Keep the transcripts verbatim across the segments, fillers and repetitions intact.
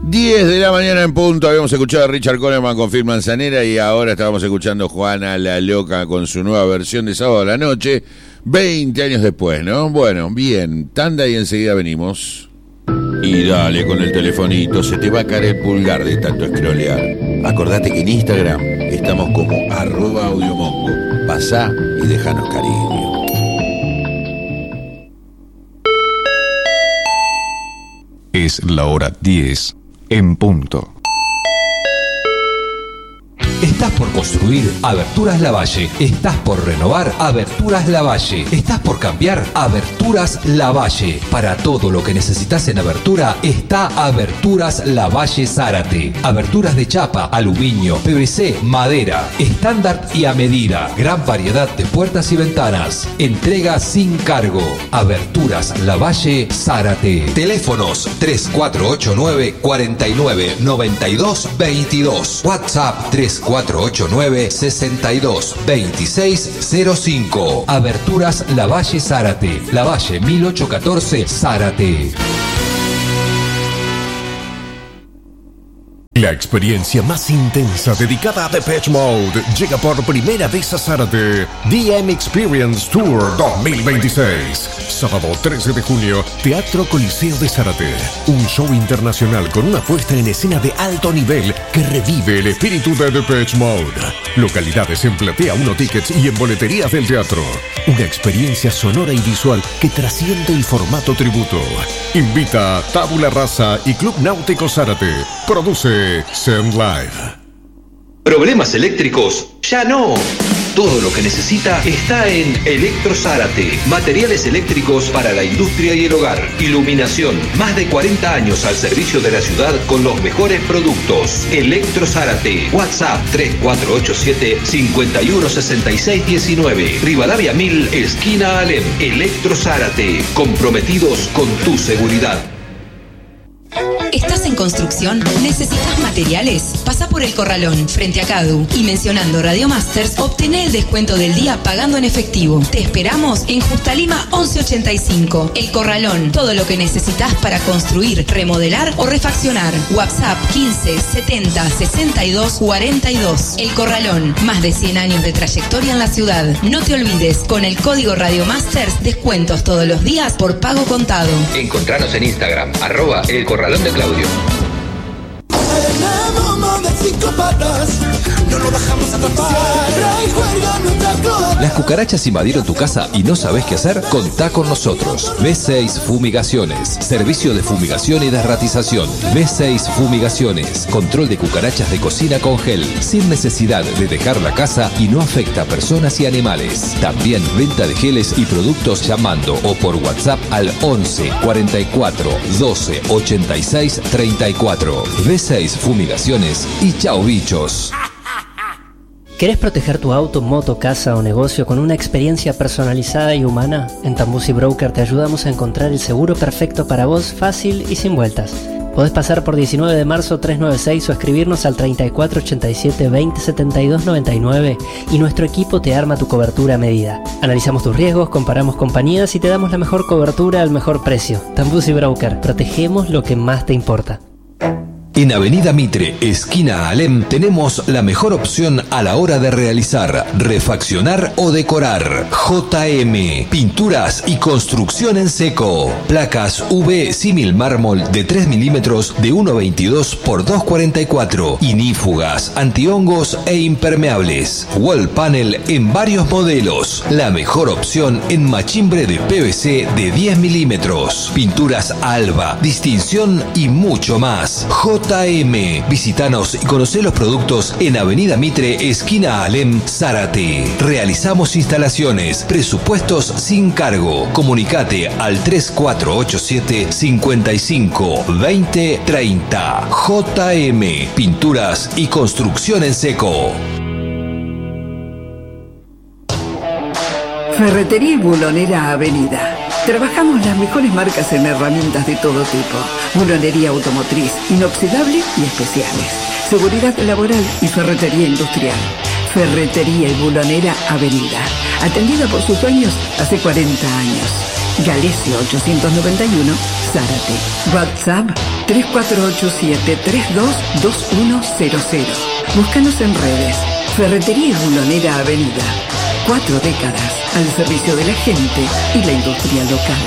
diez de la mañana en punto. Habíamos escuchado a Richard Coleman con Phil Manzanera y ahora estábamos escuchando a Juana la Loca con su nueva versión de Sábado a la Noche, veinte años después, ¿no? Bueno, bien, tanda y enseguida venimos. Y dale con el telefonito, se te va a caer el pulgar de tanto scrollear. Acordate que en Instagram estamos como arroba audiomongo. Pasá y déjanos cariño. Es la hora diez en punto. Estás por construir Aberturas Lavalle. Estás por renovar Aberturas Lavalle. Estás por cambiar Aberturas Lavalle. Para todo lo que necesitas en abertura está Aberturas Lavalle Zárate. Aberturas de chapa, aluminio, P V C, madera, estándar y a medida. Gran variedad de puertas y ventanas. Entrega sin cargo. Aberturas Lavalle Zárate. Teléfonos tres cuatro ocho nueve, cuatro nueve, nueve dos dos dos. WhatsApp tres cuatro ocho nueve, seis dos, dos seis cero cinco. Aberturas Lavalle Zárate. Lavalle mil ochocientos catorce, Zárate. La experiencia más intensa dedicada a Depeche Mode llega por primera vez a Zárate. D M Experience Tour dos mil veintiséis. Sábado trece de junio, Teatro Coliseo de Zárate. Un show internacional con una puesta en escena de alto nivel que revive el espíritu de Depeche Mode. Localidades en Platea uno Tickets y en boleterías del teatro. Una experiencia sonora y visual que trasciende el formato tributo. Invita Tabula Rasa y Club Náutico Zárate. Produce Sound Live. ¿Problemas eléctricos? ¡Ya no! Todo lo que necesita está en Electro Zárate. Materiales eléctricos para la industria y el hogar. Iluminación. Más de cuarenta años al servicio de la ciudad con los mejores productos. Electro Zárate. WhatsApp tres cuatro ocho siete, cinco uno seis seis uno nueve. Rivadavia mil, esquina Alem. Electro Zárate. Comprometidos con tu seguridad. ¿Estás en construcción? ¿Necesitas materiales? Pasa por El Corralón, frente a Cadu, y mencionando Radio Masters, obtené el descuento del día pagando en efectivo. Te esperamos en Justa Lima once ochenta y cinco. El Corralón, todo lo que necesitas para construir, remodelar o refaccionar. WhatsApp quince setenta sesenta y dos cuarenta y dos. El Corralón, más de cien años de trayectoria en la ciudad. No te olvides, con el código Radio Masters, descuentos todos los días por pago contado. Encontranos en Instagram, arroba El Corralón de Claudio. No lo dejamos atrapar. ¿Las cucarachas invadieron tu casa y no sabes qué hacer? Contá con nosotros. B seis Fumigaciones. Servicio de fumigación y desratización. B seis Fumigaciones. Control de cucarachas de cocina con gel. Sin necesidad de dejar la casa y no afecta a personas y animales. También venta de geles y productos llamando o por WhatsApp al once cuarenta y cuatro doce ochenta y seis treinta y cuatro. B seis Fumigaciones y chao bichos. ¿Querés proteger tu auto, moto, casa o negocio con una experiencia personalizada y humana? En Tambusi Broker te ayudamos a encontrar el seguro perfecto para vos, fácil y sin vueltas. Podés pasar por diecinueve de marzo trescientos noventa y seis o escribirnos al treinta y cuatro ochenta y siete veinte setenta y dos noventa y nueve y nuestro equipo te arma tu cobertura a medida. Analizamos tus riesgos, comparamos compañías y te damos la mejor cobertura al mejor precio. Tambusi Broker, protegemos lo que más te importa. En Avenida Mitre, esquina Alem, tenemos la mejor opción a la hora de realizar, refaccionar o decorar. J M, pinturas y construcción en seco. Placas U V símil mármol de tres milímetros de uno veintidós por dos cuarenta y cuatro. Inífugas, antihongos e impermeables. Wall panel en varios modelos. La mejor opción en machimbre de P V C de diez milímetros. Pinturas Alba, distinción y mucho más. J M. Visítanos y conocé los productos en Avenida Mitre, esquina Alem, Zárate. Realizamos instalaciones, presupuestos sin cargo. Comunicate al tres cuatro ocho siete, cinco cinco, veinte treinta. J M. Pinturas y construcción en seco. Ferretería y Bulonera Avenida. Trabajamos las mejores marcas en herramientas de todo tipo. Bulonería automotriz, inoxidable y especiales. Seguridad laboral y ferretería industrial. Ferretería y Bulonera Avenida. Atendida por sus dueños hace cuarenta años. Galesio ochocientos noventa y uno, Zárate. WhatsApp tres cuatro ocho siete tres dos dos uno cero cero. Búscanos en redes. Ferretería Bulonera Avenida. Cuatro décadas al servicio de la gente y la industria local.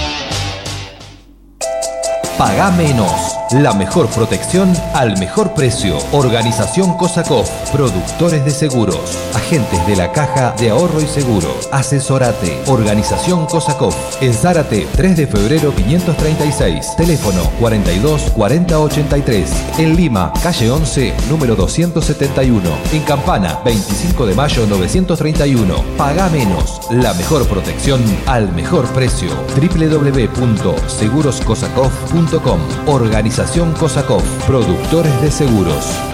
Paga menos. La mejor protección al mejor precio. Organización COSACOF. Productores de seguros. Agentes de la Caja de Ahorro y Seguro. Asesorate. Organización COSACOF. En Zárate, tres de febrero quinientos treinta y seis. Teléfono cuarenta y dos cuarenta ochenta y tres. En Lima, calle once, número doscientos setenta y uno. En Campana, veinticinco de mayo novecientos treinta y uno. Paga menos. La mejor protección al mejor precio. doble u doble u doble u punto seguros cosacof punto com. Organización COSACOF. Productores de seguros.